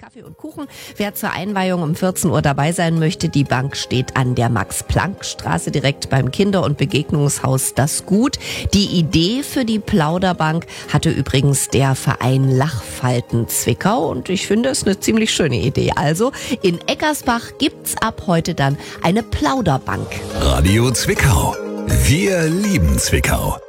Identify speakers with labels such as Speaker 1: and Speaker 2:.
Speaker 1: Kaffee und Kuchen. Wer zur Einweihung um 14 Uhr dabei sein möchte, die Bank steht an der Max-Planck-Straße direkt beim Kinder- und Begegnungshaus Das Gut. Die Idee für die Plauderbank hatte übrigens der Verein Lachfalten Zwickau und ich finde es eine ziemlich schöne Idee. Also in Eckersbach gibt's ab heute dann eine Plauderbank.
Speaker 2: Radio Zwickau. Wir lieben Zwickau.